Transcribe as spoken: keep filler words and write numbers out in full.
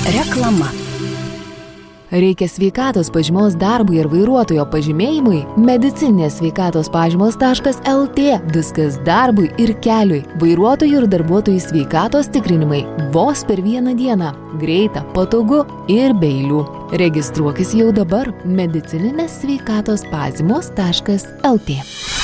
Reklama. Reikia sveikatos pažymos darbui ir vairuotojo pažymėjimui? Medicininės sveikatos pažymos taškas el tė. Viskas darbui ir keliui. Vairuotojų ir darbuotojų sveikatos tikrinimai vos per vieną dieną. Greita, patogu ir be eilių. Registruokis jau dabar. Medicininės sveikatos pažymos taškas el tė.